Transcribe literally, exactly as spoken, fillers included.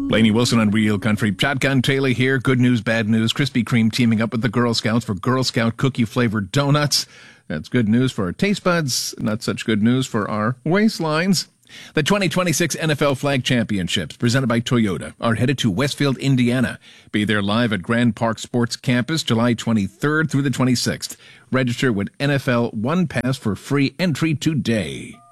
Blaney Wilson on Real Country. Shotgun Taylor here. Good news, bad news. Krispy Kreme teaming up with the Girl Scouts for Girl Scout cookie-flavored donuts. That's good news for our taste buds, not such good news for our waistlines. The twenty twenty-six N F L Flag Championships, presented by Toyota, are headed to Westfield, Indiana. Be there live at Grand Park Sports Campus July twenty-third through the twenty-sixth. Register with N F L One Pass for free entry today.